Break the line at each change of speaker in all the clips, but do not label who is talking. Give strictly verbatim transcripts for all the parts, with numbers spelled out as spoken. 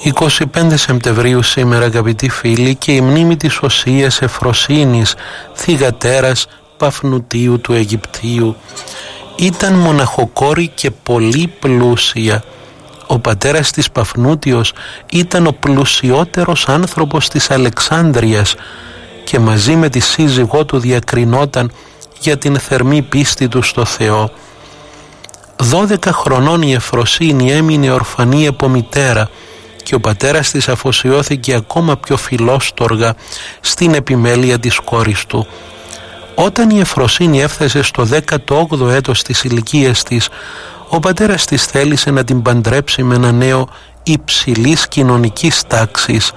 εικοστή πέμπτη Σεπτεμβρίου σήμερα, αγαπητοί φίλοι, και η μνήμη της Οσίας Εφροσύνης, θυγατέρας Παφνουτίου του Αιγυπτίου. Ήταν μοναχοκόρη και πολύ πλούσια. Ο πατέρας της Παφνούτιος ήταν ο πλουσιότερος άνθρωπος της Αλεξάνδρειας και μαζί με τη σύζυγό του διακρινόταν για την θερμή πίστη του στο Θεό. Δώδεκα χρονών η Εφροσύνη έμεινε ορφανή από μητέρα και ο πατέρας της αφοσιώθηκε ακόμα πιο φιλόστοργα στην επιμέλεια της κόρης του. Όταν η Εφροσύνη έφτασε στο δέκατο όγδοο έτος της ηλικίας της, ο πατέρας της θέλησε να την παντρέψει με ένα νέο υψηλής κοινωνικής τάξης.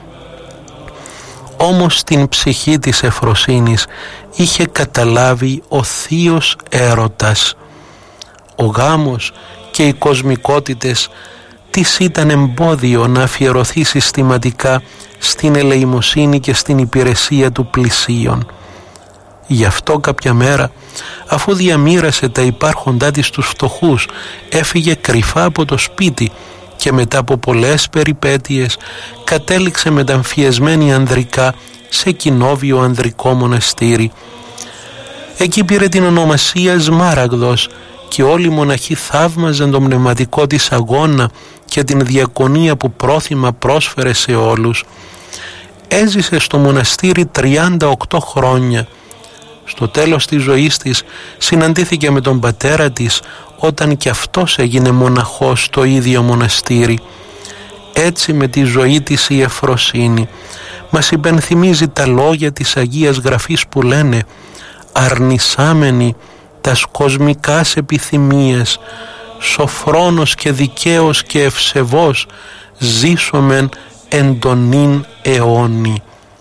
Όμως την ψυχή της Εφροσύνης είχε καταλάβει ο θείος έρωτας. Ο γάμος και οι κοσμικότητες της ήταν εμπόδιο να αφιερωθεί συστηματικά στην ελεημοσύνη και στην υπηρεσία του πλησίον. Γι' αυτό κάποια μέρα, αφού διαμοίρασε τα υπάρχοντά της στους φτωχούς, έφυγε κρυφά από το σπίτι και μετά από πολλές περιπέτειες κατέληξε μεταμφιεσμένη ανδρικά σε κοινόβιο ανδρικό μοναστήρι. Εκεί πήρε την ονομασία Σμάραγδος και όλοι οι μοναχοί θαύμαζαν τον πνευματικό της αγώνα και την διακονία που πρόθυμα πρόσφερε σε όλους. Έζησε στο μοναστήρι τριάντα οκτώ χρόνια. Στο τέλος της ζωής της συναντήθηκε με τον πατέρα της όταν και αυτός έγινε μοναχός στο ίδιο μοναστήρι. Έτσι με τη ζωή της η Εφροσύνη μας υπενθυμίζει τα λόγια της Αγίας Γραφής που λένε «Αρνησάμενοι τας κοσμικάς επιθυμίες, σοφρόνος και δικαίος και ευσεβός ζήσομεν εν τον νυν αιώνι».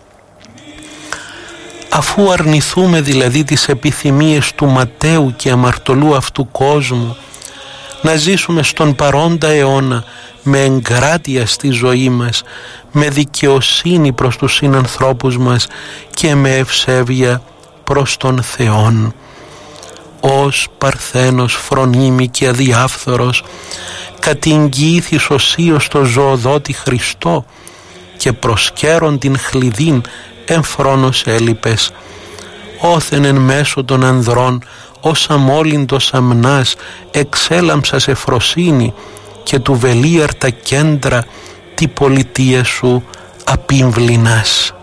Αφού αρνηθούμε δηλαδή τις επιθυμίες του ματαίου και αμαρτωλού αυτού κόσμου, να ζήσουμε στον παρόντα αιώνα με εγκράτεια στη ζωή μας, με δικαιοσύνη προς τους συνανθρώπους μας και με ευσέβεια προς τον Θεόν. Ως παρθένος φρονίμη και αδιάφθορος κατηγγήθης οσίως το ζωοδότη Χριστό και προσκέρον την χλειδίν εμφρόνος έλειπες. Όθεν εν μέσω των ανδρών ως αμόλυντος αμνάς εξέλαμψας Εφροσύνη και του βελίαρτα κέντρα τη πολιτεία σου απίμβληνας.